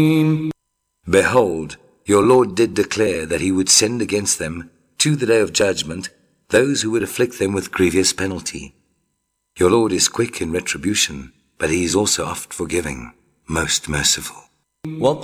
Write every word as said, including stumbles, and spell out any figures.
Behold, your Lord did declare that he would send against them, to the day of judgment, those who would afflict them with grievous penalty. Your Lord is quick in retribution, but he is also oft forgiving, most merciful.